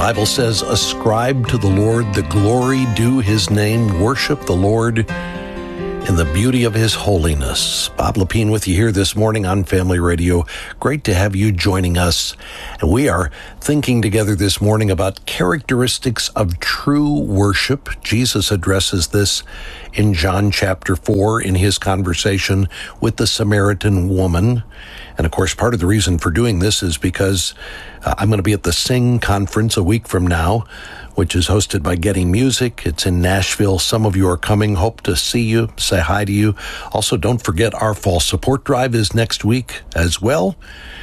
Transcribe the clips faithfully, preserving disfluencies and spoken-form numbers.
Bible says, ascribe to the Lord the glory due his name, worship the Lord in the beauty of his holiness. Bob Lepine with you here this morning on Family Radio. Great to have you joining us. And we are thinking together this morning about characteristics of true worship. Jesus addresses this in John chapter four in his conversation with the Samaritan woman. And of course, part of the reason for doing this is because uh, I'm going to be at the Sing Conference a week from now, which is hosted by Getting Music. It's in Nashville. Some of you are coming. Hope to see you, say hi to you. Also, don't forget our fall support drive is next week as well.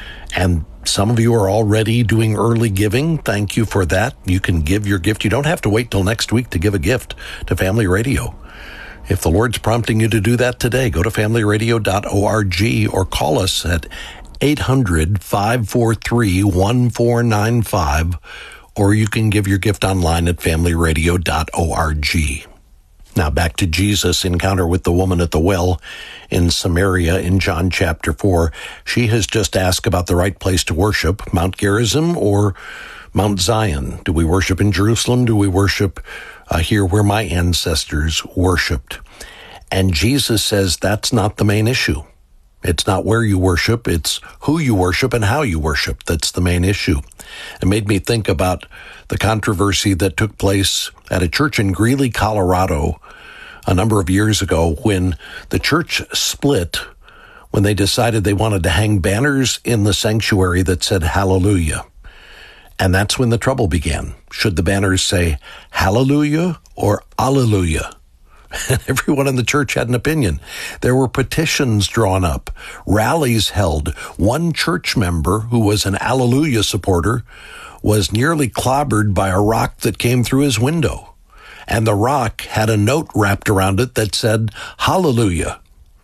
And some of you are already doing early giving. Thank you for that. You can give your gift. You don't have to wait till next week to give a gift to Family Radio. If the Lord's prompting you to do that today, go to family radio dot org or call us at eight hundred, five four three, one four nine five, or you can give your gift online at family radio dot org. Now back to Jesus' encounter with the woman at the well in Samaria in John chapter four. She has just asked about the right place to worship, Mount Gerizim or Mount Zion. Do we worship in Jerusalem? Do we worship uh, here where my ancestors worshiped? And Jesus says that's not the main issue. It's not where you worship, it's who you worship and how you worship. That's the main issue. It made me think about the controversy that took place at a church in Greeley, Colorado, a number of years ago when the church split when they decided they wanted to hang banners in the sanctuary that said hallelujah. And that's when the trouble began. Should the banners say hallelujah or alleluia? And everyone in the church had an opinion. There were petitions drawn up, rallies held. One church member who was an Alleluia supporter was nearly clobbered by a rock that came through his window. And the rock had a note wrapped around it that said, Hallelujah.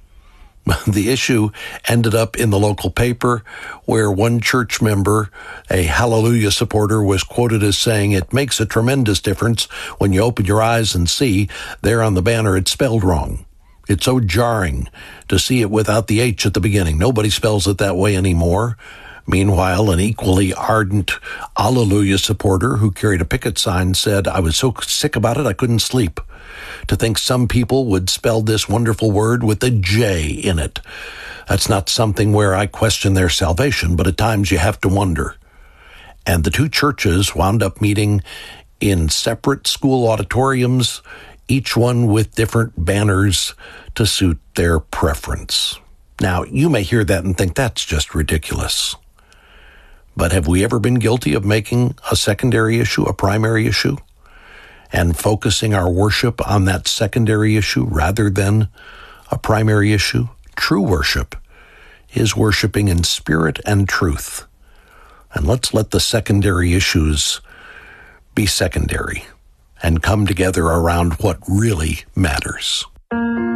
The issue ended up in the local paper where one church member, a Hallelujah supporter, was quoted as saying, it makes a tremendous difference when you open your eyes and see there on the banner it's spelled wrong. It's so jarring to see it without the H at the beginning. Nobody spells it that way anymore. Meanwhile, an equally ardent Alleluia supporter who carried a picket sign said, I was so sick about it I couldn't sleep. To think some people would spell this wonderful word with a J in it. That's not something where I question their salvation, but at times you have to wonder. And the two churches wound up meeting in separate school auditoriums, each one with different banners to suit their preference. Now, you may hear that and think that's just ridiculous. But have we ever been guilty of making a secondary issue a primary issue? And focusing our worship on that secondary issue rather than a primary issue? True worship is worshiping in spirit and truth. And let's let the secondary issues be secondary and come together around what really matters.